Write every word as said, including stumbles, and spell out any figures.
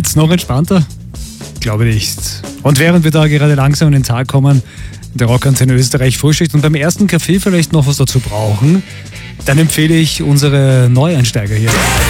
Wird's noch entspannter? Glaube nicht. Und während wir da gerade langsam in den Tag kommen, der Rockantenne Österreich frühstückt und beim ersten Kaffee vielleicht noch was dazu brauchen, dann empfehle ich unsere Neueinsteiger hier.